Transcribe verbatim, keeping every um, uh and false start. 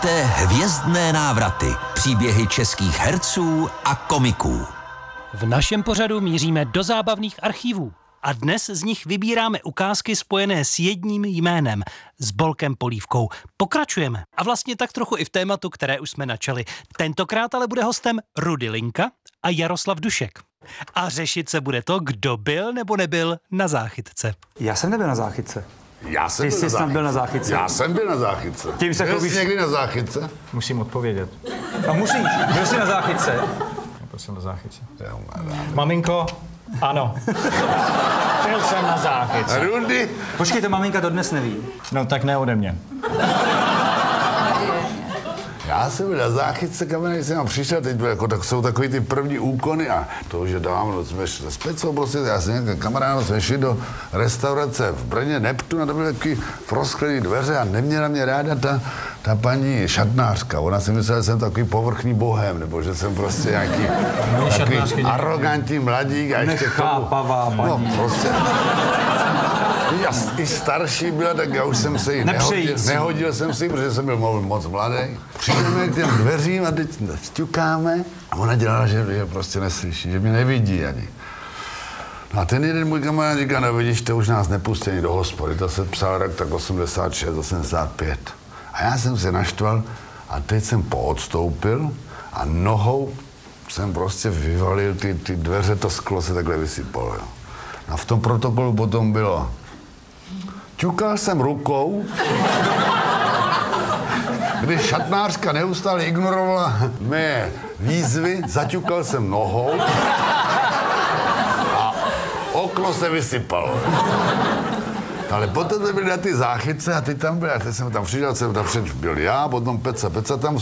Posloucháte Hvězdné návraty, příběhy českých herců a komiků. V našem pořadu míříme do zábavných archívů a dnes z nich vybíráme ukázky spojené s jedním jménem, s Bolkem Polívkou. Pokračujeme a vlastně tak trochu i v tématu, které už jsme načali. Tentokrát ale bude hostem Rudy Linka a Jaroslav Dušek. A řešit se bude to, kdo byl nebo nebyl na záchytce. Já jsem nebyl na záchytce. Já jsem Ty byl jsi na snad záchytce. byl na záchytce. Já jsem byl na záchytce. Tím se byl chlubíš- jsi někdy na záchytce? Musím odpovědět. A musíš, byl jsi na záchytce. Byl jsem na záchytce. Jo, Maminko, ano. Byl jsem na záchytce. Rudy? Počkej, to maminka dodnes neví. No tak ne ode mě. Já jsem byl na záchytce, kamarád, jsem tam přišel, teď byl, jako, tak jsou takový ty první úkony a to, že dávno jsme šli specou, prostě, já jsem nějaký kamarád, jsme šli do restaurace v Brně Neptun a to byly takový prosklený dveře a neměla mě ráda ta, ta paní šatnářka. Ona si myslela, že jsem takový povrchní bohem, nebo že jsem prostě nějaký takový arrogantní mladík a ještě k tomu... Nechápavá No, paní. prostě... Já i starší byla, tak já už jsem se jí nehodil, Nepřející. nehodil jsem si, protože jsem byl mo- moc mladý. Přijdeme k těm dveřím a teď ťukáme a ona dělala, že mě prostě neslyší, že mě nevidí ani. No a ten jeden můj kamarád říká, no vidíš, to už nás nepustí ani do hospody, to se psal rok tak osmdesát šest, osmdesát pět. A já jsem se naštval a teď jsem poodstoupil a nohou jsem prostě vyvalil ty, ty dveře, to sklo se takhle vysypalo. Jo. A v tom protokolu potom bylo, ťukal jsem rukou, když šatnářka neustále ignorovala mé výzvy, zaťukal jsem nohou a okno se vysypalo. Ale potom to byly na ty záchytce a ty tam byly, a teď jsem tam přišel, jsem tam předtím byl já, potom Peca, Peca tam